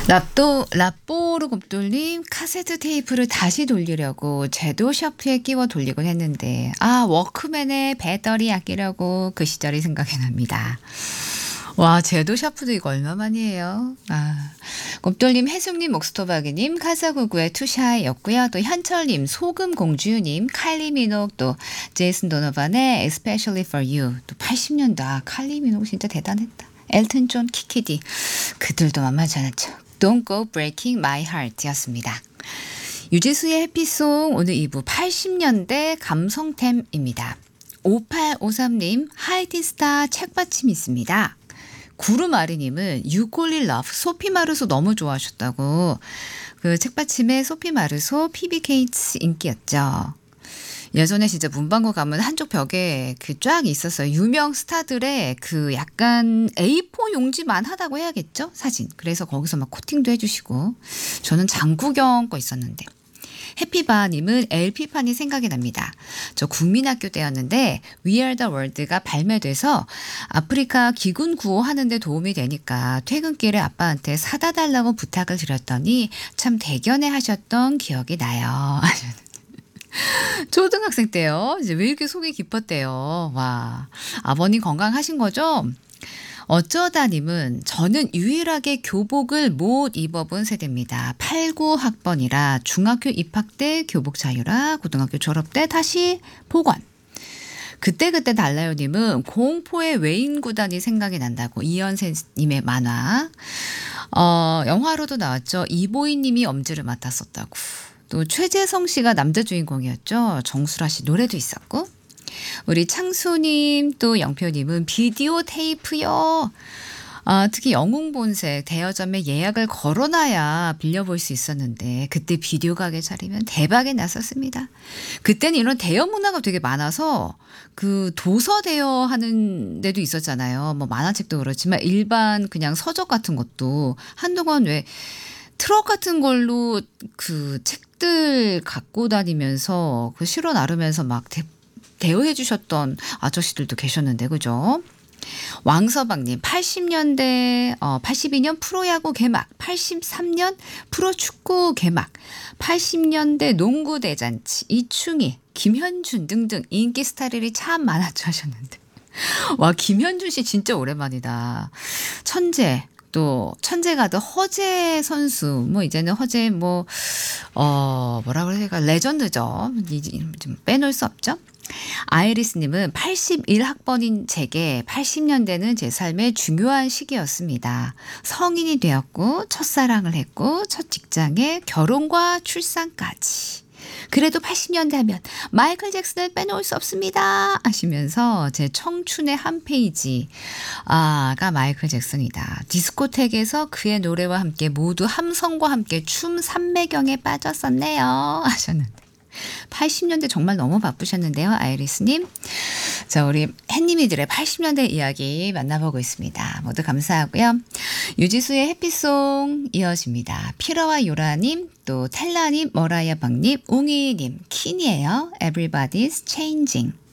라뽀르 곱돌림 카세트 테이프를 다시 돌리려고 제도 셔프에 끼워 돌리곤 했는데 워크맨의 배터리 아끼려고 그 시절이 생각이 납니다. 와, 제도 샤프도 이거 얼마만이에요? 곱돌님, 해숙님, 목스토바기님, 카사구구의 투샤이였고요. 또 현철님, 소금공주님, 칼리 미녹, 또 제이슨 도노반의 Especially for You. 또 80년대 칼리 미녹 진짜 대단했다. 엘튼 존, 키키디 그들도 만만치 않았죠. Don't Go Breaking My Heart였습니다. 유재수의 해피송 오늘 2부 80년대 감성템입니다. 5853님 하이틴스타 책받침 있습니다. 구루마리님은 유콜리 러브 소피 마르소 너무 좋아하셨다고. 그 책받침에 소피 마르소 피비 케이츠 인기였죠. 예전에 진짜 문방구 가면 한쪽 벽에 그 쫙 있었어요. 유명 스타들의 그 약간 A4 용지만 하다고 해야겠죠? 사진. 그래서 거기서 막 코팅도 해주시고. 저는 장구경 거 있었는데. 해피바님은 LP판이 생각이 납니다. 저 국민학교 때였는데 We Are The World가 발매돼서 아프리카 기군 구호하는 데 도움이 되니까 퇴근길에 아빠한테 사다 달라고 부탁을 드렸더니 참 대견해 하셨던 기억이 나요. 초등학생 때요. 이제 왜 이렇게 속이 깊었대요. 와, 아버님 건강하신 거죠? 어쩌다님은 저는 유일하게 교복을 못 입어본 세대입니다. 89학번이라 중학교 입학 때 교복 자유라 고등학교 졸업 때 다시 복원. 그때 달라요님은 공포의 외인 구단이 생각이 난다고. 이현세님의 만화. 영화로도 나왔죠. 이보희님이 엄지를 맡았었다고. 또 최재성 씨가 남자 주인공이었죠. 정수라 씨 노래도 있었고. 우리 창수님 또 영표님은 비디오 테이프요. 특히 영웅본색 대여점에 예약을 걸어놔야 빌려볼 수 있었는데 그때 비디오 가게 차리면 대박이 났었습니다. 그때는 이런 대여 문화가 되게 많아서 그 도서 대여하는 데도 있었잖아요. 뭐 만화책도 그렇지만 일반 그냥 서적 같은 것도 한동안 왜 트럭 같은 걸로 그 책들 갖고 다니면서 그 실어 나르면서 막 대여해 주셨던 아저씨들도 계셨는데 그죠? 왕서방님 80년대 82년 프로야구 개막 83년 프로축구 개막 80년대 농구 대잔치 이충희 김현준 등등 인기 스타들이 참 많았죠 하셨는데 와 김현준 씨 진짜 오랜만이다. 천재 또 천재가드 허재 선수 뭐 이제는 허재 뭐라 그래야 레전드죠. 좀 빼놓을 수 없죠. 아이리스님은 81학번인 제게 80년대는 제 삶의 중요한 시기였습니다. 성인이 되었고 첫사랑을 했고 첫 직장에 결혼과 출산까지. 그래도 80년대 하면 마이클 잭슨을 빼놓을 수 없습니다 하시면서 제 청춘의 한 페이지가 마이클 잭슨이다. 디스코텍에서 그의 노래와 함께 모두 함성과 함께 춤 삼매경에 빠졌었네요 하셨는데 80년대 정말 너무 바쁘셨는데요. 아이리스님. 자, 우리 햇님이들의 80년대 이야기 만나보고 있습니다. 모두 감사하고요. 유지수의 해피송 이어집니다. 피러와 요라님, 또 텔라님, 머라이아 박님, 웅이님, 킨이에요. Everybody's changing.